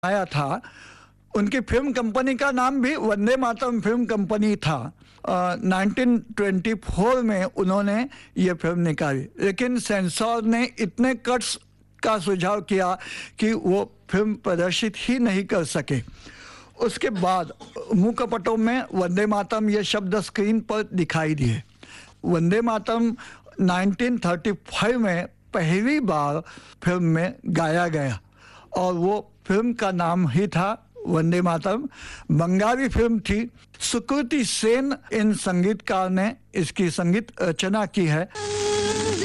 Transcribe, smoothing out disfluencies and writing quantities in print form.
आया था, उनकी फिल्म कंपनी का नाम भी वंदे मातरम फिल्म कंपनी था। 1924 में उन्होंने ये फिल्म निकाली, लेकिन सेंसर ने इतने कट्स का सुझाव किया कि वो फिल्म प्रदर्शित ही नहीं कर सके। उसके बाद मुंह कपटों में वंदे मातरम ये शब्द स्क्रीन पर दिखाई दिए। वंदे मातरम 1935 में पहली बार फिल्म में गाया गया और वो फिल्म का नाम ही था वंदे मातरम। बंगाली फिल्म थी। सुकृति सेन इन संगीतकार ने इसकी संगीत रचना की है।